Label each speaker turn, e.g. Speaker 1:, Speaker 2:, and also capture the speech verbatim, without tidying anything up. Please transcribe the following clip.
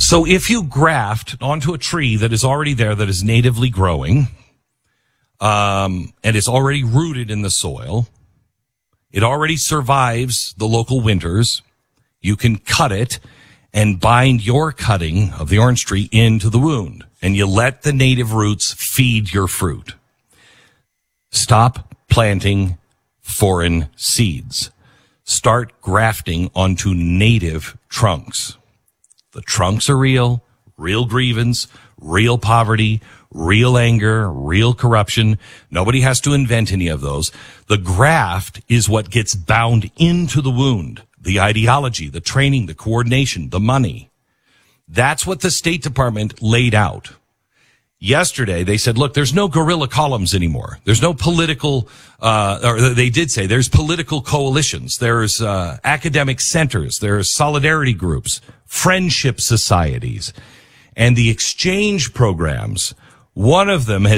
Speaker 1: So if you graft onto a tree that is already there, that is natively growing, um, and it's already rooted in the soil, it already survives the local winters, you can cut it and bind your cutting of the orange tree into the wound, and you let the native roots feed your fruit. Stop planting foreign seeds. Start grafting onto native trunks. The trunks are real, real grievance, real poverty, real anger, real corruption. Nobody has to invent any of those. The graft is what gets bound into the wound. The ideology, the training, the coordination, the money. That's what the State Department laid out. Yesterday, they said, look, there's no guerrilla columns anymore. There's no political, uh, or they did say there's political coalitions. There's uh, academic centers. There's solidarity groups, friendship societies, and the exchange programs. One of them has